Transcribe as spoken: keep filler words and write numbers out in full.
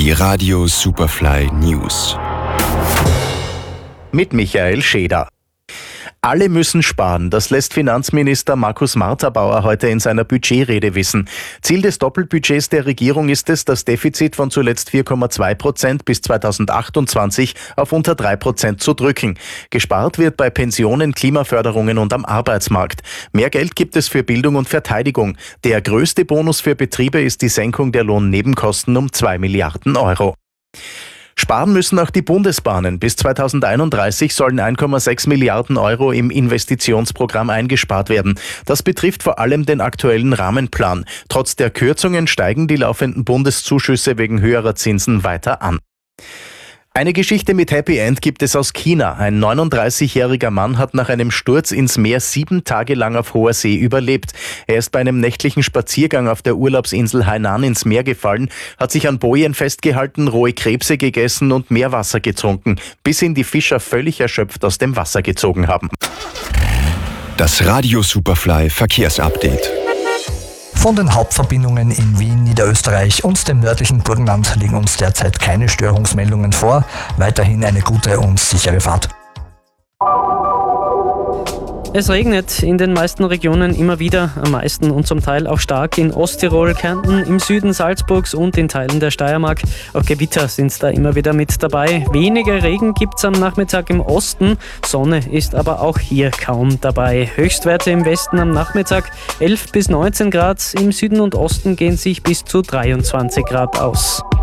Die Radio Superfly News. Mit Michael Scheder. Alle müssen sparen, das lässt Finanzminister Markus Marterbauer heute in seiner Budgetrede wissen. Ziel des Doppelbudgets der Regierung ist es, das Defizit von zuletzt vier Komma zwei Prozent bis zweitausendachtundzwanzig auf unter drei Prozent zu drücken. Gespart wird bei Pensionen, Klimaförderungen und am Arbeitsmarkt. Mehr Geld gibt es für Bildung und Verteidigung. Der größte Bonus für Betriebe ist die Senkung der Lohnnebenkosten um zwei Milliarden Euro. Sparen müssen auch die Bundesbahnen. Bis zweitausendeinunddreißig sollen ein Komma sechs Milliarden Euro im Investitionsprogramm eingespart werden. Das betrifft vor allem den aktuellen Rahmenplan. Trotz der Kürzungen steigen die laufenden Bundeszuschüsse wegen höherer Zinsen weiter an. Eine Geschichte mit Happy End gibt es aus China. Ein neununddreißigjähriger Mann hat nach einem Sturz ins Meer sieben Tage lang auf hoher See überlebt. Er ist bei einem nächtlichen Spaziergang auf der Urlaubsinsel Hainan ins Meer gefallen, hat sich an Bojen festgehalten, rohe Krebse gegessen und Meerwasser getrunken, bis ihn die Fischer völlig erschöpft aus dem Wasser gezogen haben. Das Radio Superfly Verkehrsupdate. Von den Hauptverbindungen in Wien, Niederösterreich und dem nördlichen Burgenland liegen uns derzeit keine Störungsmeldungen vor. Weiterhin eine gute und sichere Fahrt. Es regnet in den meisten Regionen immer wieder, am meisten und zum Teil auch stark in Osttirol, Kärnten, im Süden Salzburgs und in Teilen der Steiermark. Auch Gewitter sind da immer wieder mit dabei. Weniger Regen gibt's am Nachmittag im Osten, Sonne ist aber auch hier kaum dabei. Höchstwerte im Westen am Nachmittag elf bis neunzehn Grad, im Süden und Osten gehen sich bis zu dreiundzwanzig Grad aus.